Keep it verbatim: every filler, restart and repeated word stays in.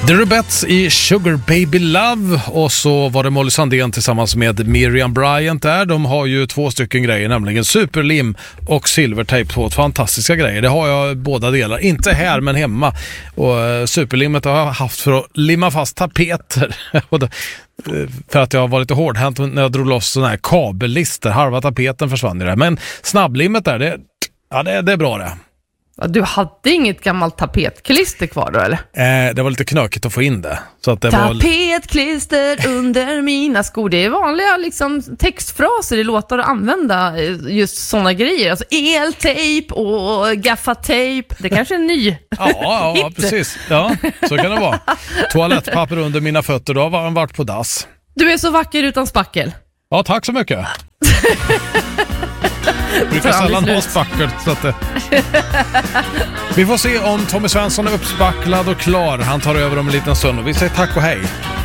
The Rubettes i Sugar Baby Love, och så var det Molly Sandén tillsammans med Miriam Bryant där. De har ju två stycken grejer, nämligen superlim och silvertejp, två fantastiska grejer. Det har jag båda delar, inte här men hemma. Och uh, superlimmet har jag haft för att limma fast tapeter. Och det, uh, för att jag har varit lite hårdhänt när jag drog loss sådana här kabellister. Halva tapeten försvann i det. Men snabblimmet där, det, ja, det, det är bra det. Du hade inget gammalt tapetklister kvar då, eller? Eh, det var lite knökigt att få in det. Så att det tapetklister var... under mina skor. Det är vanliga liksom, textfraser i låtar att använda just sådana grejer. Alltså eltejp och gaffatejp. Det kanske är ny. Ja, ja, ja precis. Ja, så kan det vara. Toalettpapper under mina fötter, då har han varit på dass. Du är så vacker utan spackel. Ja, tack så mycket. Jag brukar sällan ha spackel, så att det... Vi får se om Tommy Svensson är uppspacklad och klar. Han tar över om en liten stund och vi säger tack och hej.